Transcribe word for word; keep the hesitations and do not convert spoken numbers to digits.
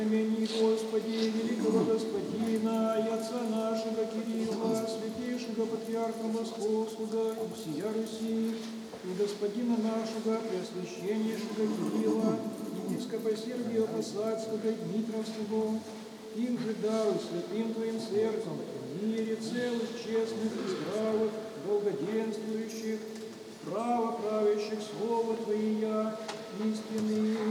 Аминь, Господи, великого Господина, и Отца нашего Кирилла, святейшего Патриарха Московского и всея Руси, и Господина нашего Преосвященнейшего Кирилла, епископа Сергия Посадского и Дмитровского, их же даруй святым Твоим церквам, в мире целых, честных и